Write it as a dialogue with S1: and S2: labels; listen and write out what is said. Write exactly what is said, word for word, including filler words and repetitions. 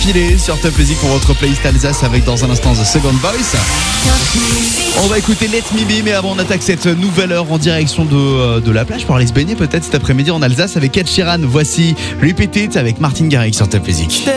S1: d'affilée sur Top Music pour votre playlist Alsace avec dans un instant The Second Voice. On va écouter Let Me Be, mais avant on attaque cette nouvelle heure en direction de, de la plage pour aller se baigner peut-être cet après-midi en Alsace avec Ed Sheeran. Voici Repeat It avec Martin Garrix sur Top Music.